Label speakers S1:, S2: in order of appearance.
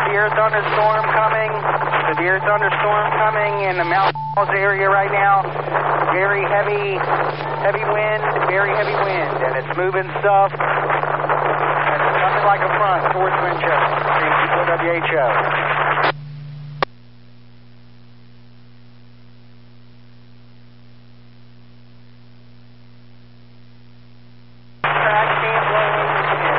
S1: severe thunderstorm coming. Severe thunderstorm coming in the Mountain Falls area right now. Very heavy wind, and it's moving stuff. And it's coming like a front towards Winchester. WHO.